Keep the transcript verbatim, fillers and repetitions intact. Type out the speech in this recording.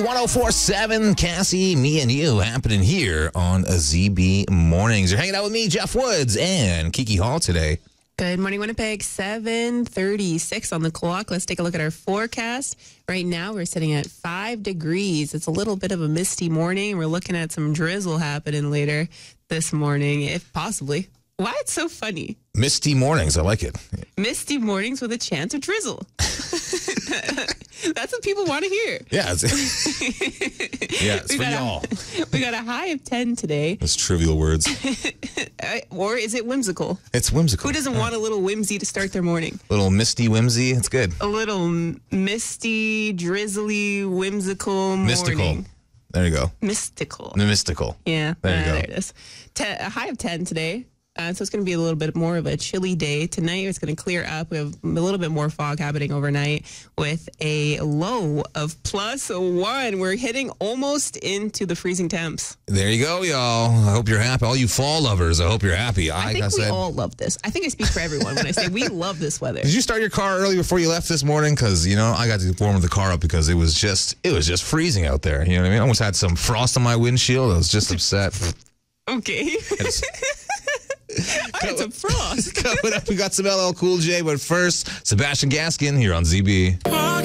one oh four point seven, Cassie, me and you, happening here on a Z B Mornings. You're hanging out with me, Jeff Woods, and Kiki Hall today. Good morning, Winnipeg. seven thirty-six on the clock. Let's take a look at our forecast. Right now, we're sitting at five degrees. It's a little bit of a misty morning. We're looking at some drizzle happening later this morning, if possibly. Why it's so funny? Misty mornings, I like it. Misty mornings with a chance of drizzle. That's what people want to hear. Yeah, it's, yeah, it's for got y'all. A, we got a high of ten today. Those trivial words. Or is it whimsical? It's whimsical. Who doesn't yeah. want a little whimsy to start their morning? Little misty whimsy, it's good. A little misty, drizzly, whimsical morning. Mystical. There you go. Mystical. Mystical. Yeah. There you uh, go. There it is. Ten, a high of ten today. Uh, so it's going to be a little bit more of a chilly day. Tonight it's going to clear up. We have a little bit more fog happening overnight with a low of plus one. We're hitting almost into the freezing temps. There you go, y'all. I hope you're happy. All you fall lovers, I hope you're happy. I, I think I we said, all love this. I think I speak for everyone when I say we love this weather. Did you start your car early before you left this morning? Because, you know, I got to warm the car up because it was just, it was just freezing out there. You know what I mean? I almost had some frost on my windshield. I was just upset. Okay. I had some frost. Coming up, we got some L L Cool J, but first, Sebastian Gaskin here on Z B.